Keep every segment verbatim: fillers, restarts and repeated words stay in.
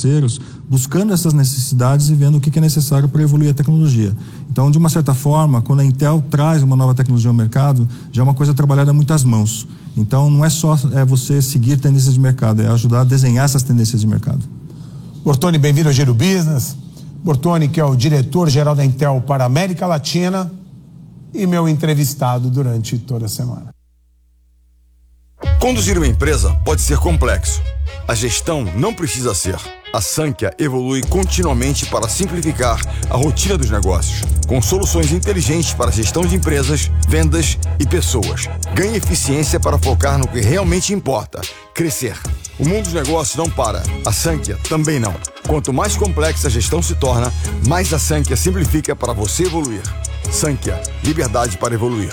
parceiros, buscando essas necessidades e vendo o que é necessário para evoluir a tecnologia. Então, de uma certa forma, quando a Intel traz uma nova tecnologia ao mercado, já é uma coisa trabalhada a muitas mãos. Então, não é só é você seguir tendências de mercado, é ajudar a desenhar essas tendências de mercado. Bortoni, bem-vindo ao Giro Business. Bortoni, que é o diretor-geral da Intel para a América Latina e meu entrevistado durante toda a semana. Conduzir uma empresa pode ser complexo. A gestão não precisa ser. A Sankhya evolui continuamente para simplificar a rotina dos negócios, com soluções inteligentes para a gestão de empresas, vendas e pessoas. Ganhe eficiência para focar no que realmente importa: crescer. O mundo dos negócios não para. A Sankhya também não. Quanto mais complexa a gestão se torna, mais a Sankhya simplifica para você evoluir. Sankhya, liberdade para evoluir.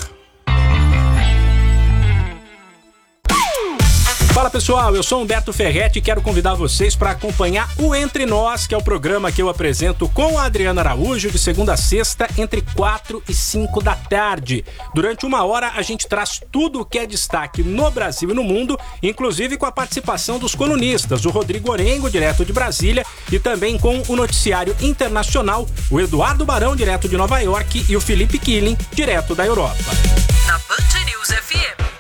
Fala pessoal, eu sou Humberto Ferretti e quero convidar vocês para acompanhar o Entre Nós, que é o programa que eu apresento com a Adriana Araújo de segunda a sexta, entre quatro e cinco da tarde. Durante uma hora a gente traz tudo o que é destaque no Brasil e no mundo, inclusive com a participação dos colunistas, o Rodrigo Orengo, direto de Brasília, e também com o noticiário internacional, o Eduardo Barão, direto de Nova York, e o Felipe Killing, direto da Europa. Na Band News F M.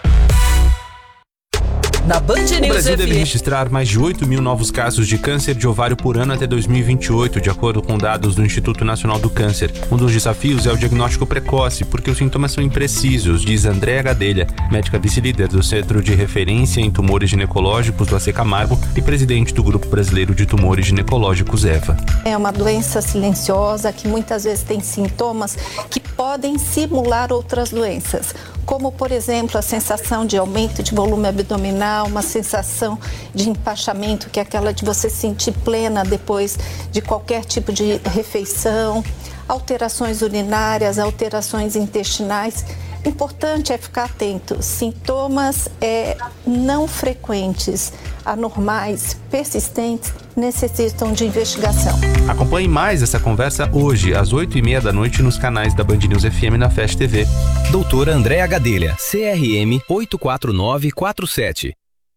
Na Band News o Brasil F M. deve registrar mais de oito mil novos casos de câncer de ovário por ano até dois mil e vinte e oito, de acordo com dados do Instituto Nacional do Câncer. Um dos desafios é o diagnóstico precoce, porque os sintomas são imprecisos, diz Andréa Gadelha, médica vice-líder do Centro de Referência em Tumores Ginecológicos do A C Camargo e presidente do Grupo Brasileiro de Tumores Ginecológicos, EVA. É uma doença silenciosa que muitas vezes tem sintomas que podem simular outras doenças, como, por exemplo, a sensação de aumento de volume abdominal, uma sensação de empachamento, que é aquela de você sentir plena depois de qualquer tipo de refeição, alterações urinárias, alterações intestinais. Importante é ficar atento. Sintomas é, não frequentes, anormais, persistentes, necessitam de investigação. Acompanhe mais essa conversa hoje, às oito e meia da noite, nos canais da Band News F M na Fast T V. Doutora Andréa Gadelha, C R M oito quatro nove quatro sete.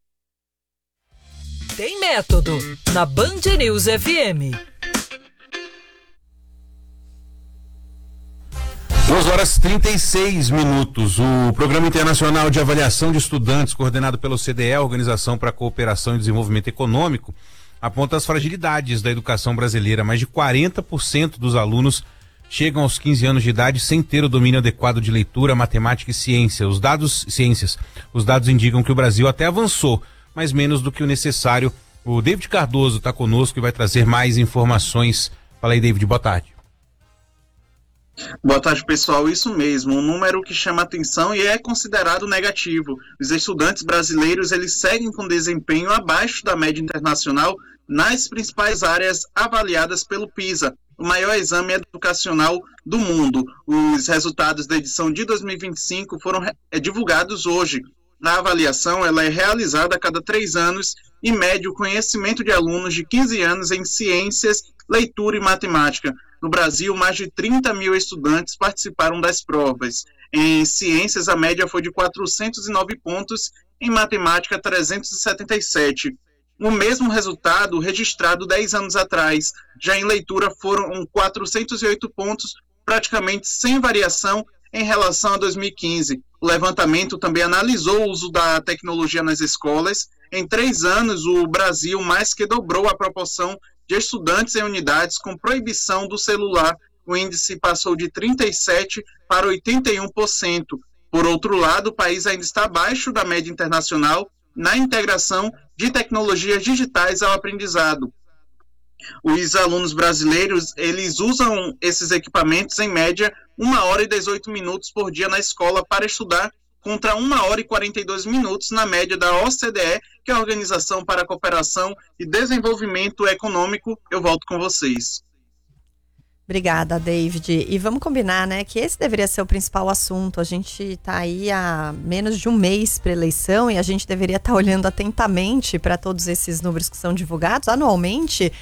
Tem método na Band News F M. duas horas e trinta e seis minutos. O Programa Internacional de Avaliação de Estudantes, coordenado pelo C D E, Organização para a Cooperação e Desenvolvimento Econômico, aponta as fragilidades da educação brasileira. Mais de quarenta por cento dos alunos chegam aos quinze anos de idade sem ter o domínio adequado de leitura, matemática e ciência. Os dados, ciências. Os dados indicam que o Brasil até avançou, mas menos do que o necessário. O David Cardoso está conosco e vai trazer mais informações. Fala aí, David, boa tarde. Boa tarde, pessoal. Isso mesmo, um número que chama atenção e é considerado negativo. Os estudantes brasileiros, eles seguem com desempenho abaixo da média internacional nas principais áreas avaliadas pelo PISA, o maior exame educacional do mundo. Os resultados da edição de dois mil e vinte e cinco foram é, divulgados hoje. A avaliação ela é realizada a cada três anos e mede o conhecimento de alunos de quinze anos em ciências, leitura e matemática. No Brasil, mais de trinta mil estudantes participaram das provas. Em ciências, a média foi de quatrocentos e nove pontos, em matemática, trezentos e setenta e sete. O mesmo resultado registrado dez anos atrás. Já em leitura, foram quatrocentos e oito pontos, praticamente sem variação em relação a dois mil e quinze. O levantamento também analisou o uso da tecnologia nas escolas. Em três anos, o Brasil mais que dobrou a proporção de estudantes em unidades com proibição do celular. O índice passou de trinta e sete por cento para oitenta e um por cento. Por outro lado, o país ainda está abaixo da média internacional na integração de tecnologias digitais ao aprendizado. Os alunos brasileiros, eles usam esses equipamentos em média uma hora e dezoito minutos por dia na escola para estudar, contra uma hora e quarenta e dois minutos na média da O C D E, que é a Organização para a Cooperação e Desenvolvimento Econômico. Eu volto com vocês. Obrigada, David. E vamos combinar, né, que esse deveria ser o principal assunto. A gente está aí há menos de um mês para a eleição e a gente deveria estar tá olhando atentamente para todos esses números que são divulgados anualmente.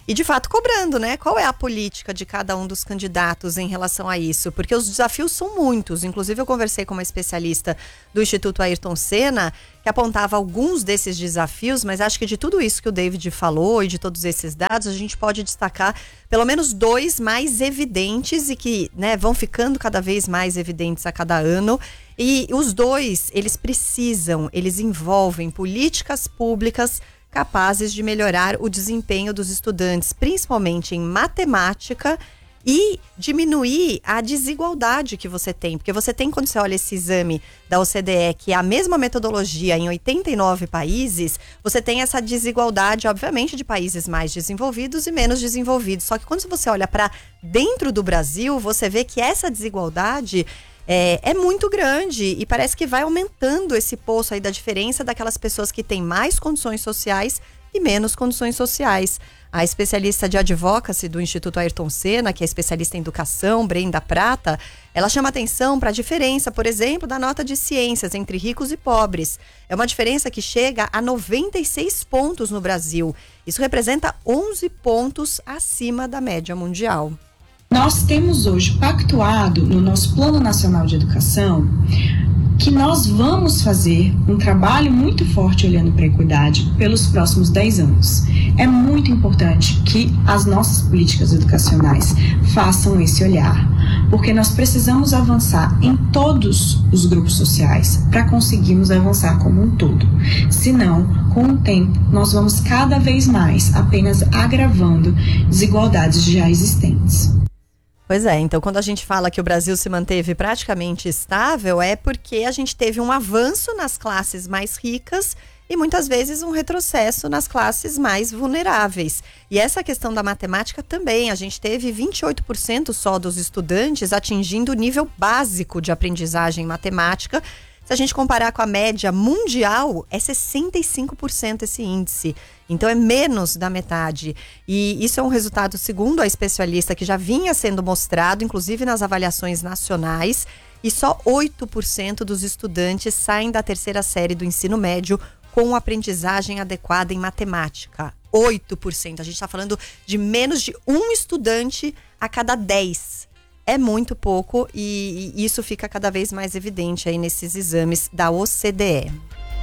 e de fato cobrando, né? Qual é a política de cada um dos candidatos em relação a isso? Porque os desafios são muitos. Inclusive eu conversei com uma especialista do Instituto Ayrton Senna que apontava alguns desses desafios, mas acho que de tudo isso que o David falou e de todos esses dados, a gente pode destacar pelo menos dois mais evidentes e que, né, vão ficando cada vez mais evidentes a cada ano. E os dois, eles precisam, eles envolvem políticas públicas capazes de melhorar o desempenho dos estudantes, principalmente em matemática, e diminuir a desigualdade que você tem. Porque você tem, quando você olha esse exame da O C D E, que é a mesma metodologia em oitenta e nove países, você tem essa desigualdade, obviamente, de países mais desenvolvidos e menos desenvolvidos. Só que quando você olha para dentro do Brasil, você vê que essa desigualdade É, é muito grande e parece que vai aumentando esse poço aí da diferença daquelas pessoas que têm mais condições sociais e menos condições sociais. A especialista de advocacy do Instituto Ayrton Senna, que é especialista em educação, Brenda Prata, ela chama atenção para a diferença, por exemplo, da nota de ciências entre ricos e pobres. É uma diferença que chega a noventa e seis pontos no Brasil. Isso representa onze pontos acima da média mundial. Nós temos hoje pactuado no nosso Plano Nacional de Educação que nós vamos fazer um trabalho muito forte olhando para a equidade pelos próximos dez anos. É muito importante que as nossas políticas educacionais façam esse olhar, porque nós precisamos avançar em todos os grupos sociais para conseguirmos avançar como um todo. Senão, com o tempo, nós vamos cada vez mais apenas agravando desigualdades já existentes. Pois é, então quando a gente fala que o Brasil se manteve praticamente estável, é porque a gente teve um avanço nas classes mais ricas e muitas vezes um retrocesso nas classes mais vulneráveis. E essa questão da matemática também, a gente teve vinte e oito por cento só dos estudantes atingindo o nível básico de aprendizagem matemática. Se a gente comparar com a média mundial, é sessenta e cinco por cento esse índice. Então é menos da metade. E isso é um resultado, segundo a especialista, que já vinha sendo mostrado, inclusive nas avaliações nacionais. E só oito por cento dos estudantes saem da terceira série do ensino médio com aprendizagem adequada em matemática. oito por cento. A gente está falando de menos de um estudante a cada dez. É muito pouco e, e isso fica cada vez mais evidente aí nesses exames da O C D E.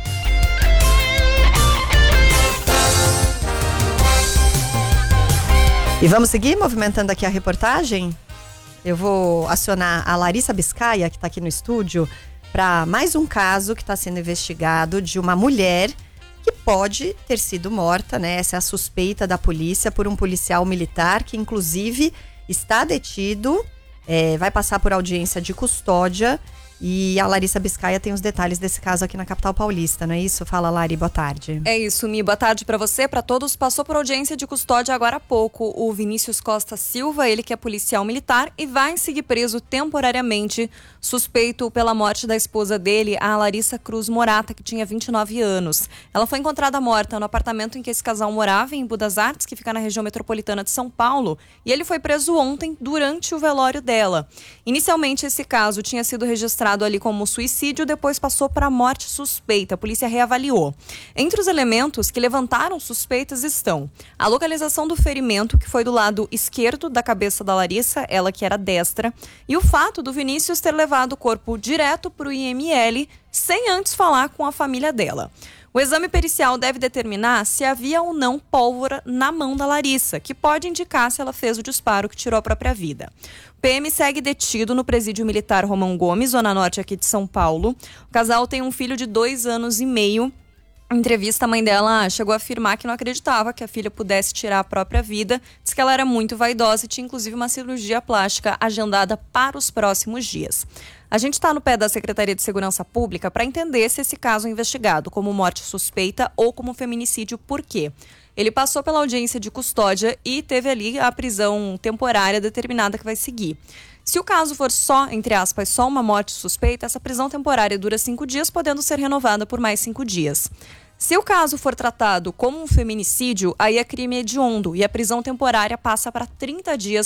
E vamos seguir movimentando aqui a reportagem? Eu vou acionar a Larissa Biscaia, que está aqui no estúdio, para mais um caso que está sendo investigado de uma mulher que pode ter sido morta, né? Essa é a suspeita da polícia por um policial militar que, inclusive, está detido. É, vai passar por audiência de custódia e a Larissa Biscaia tem os detalhes desse caso aqui na capital paulista, não é isso? Fala, Lari, boa tarde. É isso, Mi, boa tarde para você, para todos. Passou por audiência de custódia agora há pouco o Vinícius Costa Silva, ele que é policial militar e vai seguir preso temporariamente, suspeito pela morte da esposa dele, a Larissa Cruz Morata, que tinha vinte e nove anos. Ela foi encontrada morta no apartamento em que esse casal morava, em Budas Artes, que fica na região metropolitana de São Paulo, e ele foi preso ontem durante o velório dela. Inicialmente, esse caso tinha sido registrado ali como suicídio, depois passou para morte suspeita. A polícia reavaliou. Entre os elementos que levantaram suspeitas estão a localização do ferimento, que foi do lado esquerdo da cabeça da Larissa, ela que era destra, e o fato do Vinícius ter levado o corpo direto para o I M L sem antes falar com a família dela. O exame pericial deve determinar se havia ou não pólvora na mão da Larissa, que pode indicar se ela fez o disparo que tirou a própria vida. O P M segue detido no presídio militar Romão Gomes, zona norte aqui de São Paulo. O casal tem um filho de dois anos e meio. Em entrevista, a mãe dela chegou a afirmar que não acreditava que a filha pudesse tirar a própria vida. Diz que ela era muito vaidosa e tinha inclusive uma cirurgia plástica agendada para os próximos dias. A gente está no pé da Secretaria de Segurança Pública para entender se esse caso é investigado como morte suspeita ou como feminicídio. Por quê? Ele passou pela audiência de custódia e teve ali a prisão temporária determinada que vai seguir. Se o caso for só, entre aspas, só uma morte suspeita, essa prisão temporária dura cinco dias, podendo ser renovada por mais cinco dias. Se o caso for tratado como um feminicídio, aí é crime hediondo e a prisão temporária passa para trinta dias,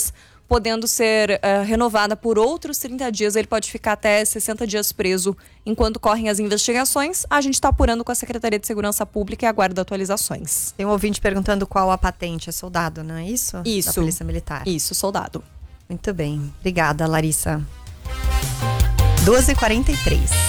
podendo ser uh, renovada por outros trinta dias. Ele pode ficar até sessenta dias preso enquanto correm as investigações. A gente está apurando com a Secretaria de Segurança Pública e aguarda atualizações. Tem um ouvinte perguntando qual a patente. É soldado, não é isso? Isso. Da Polícia Militar. Isso, soldado. Muito bem. Obrigada, Larissa. doze e quarenta e três.